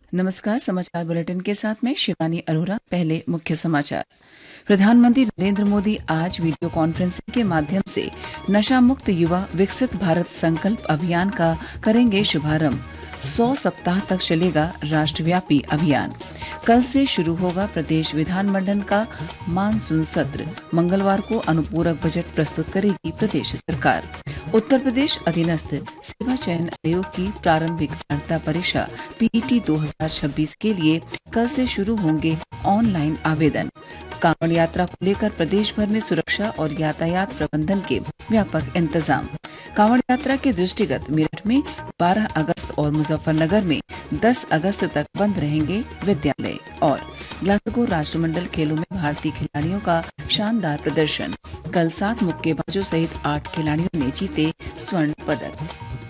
नमस्कार। समाचार बुलेटिन के साथ मैं शिवानी अरोरा। पहले मुख्य समाचार। प्रधानमंत्री नरेंद्र मोदी आज वीडियो कॉन्फ्रेंसिंग के माध्यम से नशा मुक्त युवा विकसित भारत संकल्प अभियान का करेंगे शुभारंभ। 100 सप्ताह तक चलेगा राष्ट्रव्यापी अभियान। कल से शुरू होगा प्रदेश विधानमंडल का मानसून सत्र। मंगलवार को अनुपूरक बजट प्रस्तुत करेगी प्रदेश सरकार। उत्तर प्रदेश अधीनस्थ सेवा चयन आयोग की प्रारंभिक अर्हता परीक्षा पीईटी 2026 के लिए कल से शुरू होंगे ऑनलाइन आवेदन। कांवड़ यात्रा को लेकर प्रदेश भर में सुरक्षा और यातायात प्रबंधन के व्यापक इंतजाम। कांवड़ यात्रा के दृष्टिगत मेरठ में 12 अगस्त और मुजफ्फरनगर में 10 अगस्त तक बंद रहेंगे विद्यालय। और ग्लासगो राष्ट्रमंडल खेलों में भारतीय खिलाड़ियों का शानदार प्रदर्शन। कल 7 मुक्केबाजों सहित 8 खिलाड़ियों ने जीते स्वर्ण पदक।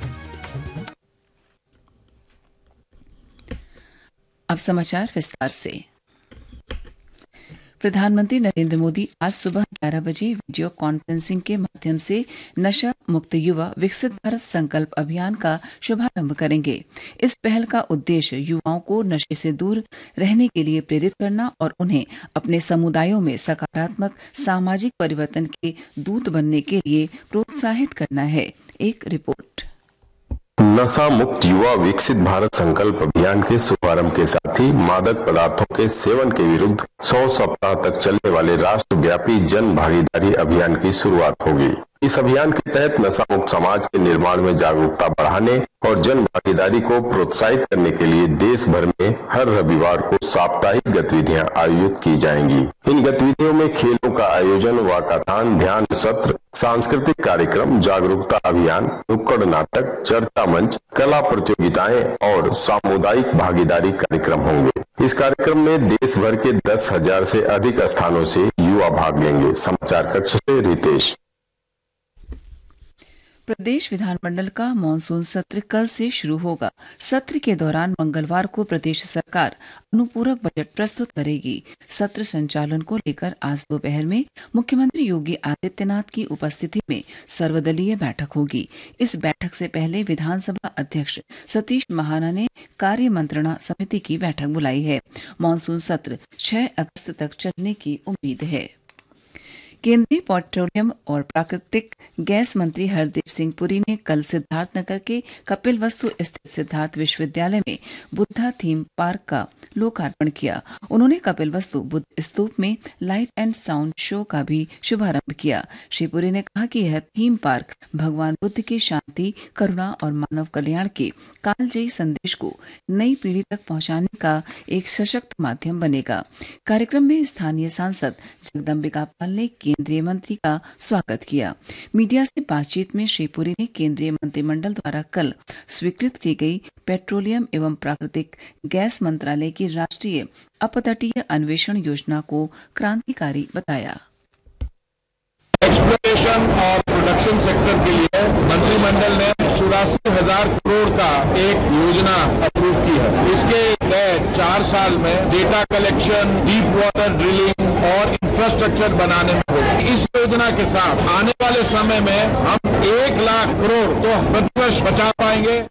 अब समाचार विस्तार से। प्रधानमंत्री नरेंद्र मोदी आज सुबह 11 बजे वीडियो कॉन्फ्रेंसिंग के माध्यम से नशा मुक्त युवा विकसित भारत संकल्प अभियान का शुभारंभ करेंगे। इस पहल का उद्देश्य युवाओं को नशे से दूर रहने के लिए प्रेरित करना और उन्हें अपने समुदायों में सकारात्मक सामाजिक परिवर्तन के दूत बनने के लिए प्रोत्साहित करना है। एक रिपोर्ट। नशा मुक्त युवा विकसित भारत संकल्प अभियान के शुभारंभ के साथ ही मादक पदार्थों के सेवन के विरुद्ध 100 सप्ताह तक चलने वाले राष्ट्रव्यापी जन भागीदारी अभियान की शुरुआत होगी। इस अभियान के तहत नशा मुक्त समाज के निर्माण में जागरूकता बढ़ाने और जन भागीदारी को प्रोत्साहित करने के लिए देश भर में हर रविवार को साप्ताहिक गतिविधियां आयोजित की जाएंगी। इन गतिविधियों में खेलों का आयोजन, वाकाथान, ध्यान सत्र, सांस्कृतिक कार्यक्रम, जागरूकता अभियान, नुक्कड़ नाटक, चर्चा मंच, कला प्रतियोगिताएं और सामुदायिक भागीदारी कार्यक्रम होंगे। इस कार्यक्रम में देश भर के 10,000 से अधिक स्थानों से युवा भाग लेंगे। समाचार कक्ष से रितेश। प्रदेश विधानमंडल का मानसून सत्र कल से शुरू होगा। सत्र के दौरान मंगलवार को प्रदेश सरकार अनुपूरक बजट प्रस्तुत करेगी। सत्र संचालन को लेकर आज दोपहर में मुख्यमंत्री योगी आदित्यनाथ की उपस्थिति में सर्वदलीय बैठक होगी। इस बैठक से पहले विधानसभा अध्यक्ष सतीश महाना ने कार्य मंत्रणा समिति की बैठक बुलाई है। मानसून सत्र 6 अगस्त तक चलने की उम्मीद है। केंद्रीय पेट्रोलियम और प्राकृतिक गैस मंत्री हरदीप सिंह पुरी ने कल सिद्धार्थनगर के कपिलवस्तु स्थित सिद्धार्थ विश्वविद्यालय में बुद्धा थीम पार्क का लोकार्पण किया। उन्होंने कपिलवस्तु बुद्ध स्तूप में लाइट एंड साउंड शो का भी शुभारंभ किया। श्री पुरी ने कहा कि यह थीम पार्क भगवान बुद्ध के शांति, करुणा और मानव कल्याण के कालजयी संदेश को नई पीढ़ी तक पहुंचाने का एक सशक्त माध्यम बनेगा। कार्यक्रम में स्थानीय सांसद जगदम्बिका पाल ने केंद्रीय मंत्री का स्वागत किया। मीडिया से बातचीत में श्री पुरी ने केंद्रीय मंत्रिमंडल द्वारा कल स्वीकृत की गई पेट्रोलियम एवं प्राकृतिक गैस मंत्रालय की राष्ट्रीय अपतटीय अन्वेषण योजना को क्रांतिकारी बताया। एक्सप्लोरेशन और प्रोडक्शन सेक्टर के लिए मंत्रिमंडल ने 84,000 करोड़ का एक योजना अप्रूव की है। इसके तहत 4 साल में data collection, deep water drilling और इंफ्रास्ट्रक्चर बनाने में होगा। इस योजना के साथ आने वाले समय में हम 1 लाख करोड़ तो प्रतिवर्ष बचा पाएंगे।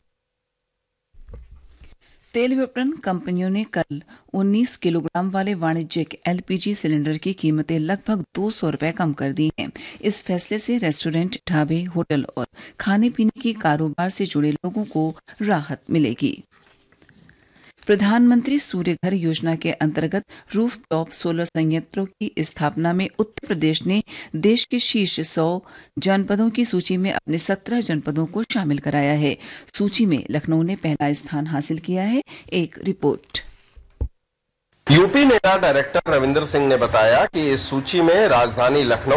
तेल विपणन कंपनियों ने कल 19 किलोग्राम वाले वाणिज्यिक एलपीजी सिलेंडर की कीमतें लगभग 200 रुपए कम कर दी हैं। इस फैसले से रेस्टोरेंट, ढाबे, होटल और खाने पीने की कारोबार से जुड़े लोगों को राहत मिलेगी। प्रधानमंत्री सूर्य घर योजना के अंतर्गत रूफटॉप सोलर संयंत्रों की स्थापना में उत्तर प्रदेश ने देश के शीर्ष 100 जनपदों की सूची में अपने 17 जनपदों को शामिल कराया है। सूची में लखनऊ ने पहला स्थान हासिल किया है। एक report. UP NEDA director Ravinder Singh ने बताया कि इस सूची में राजधानी लखनऊ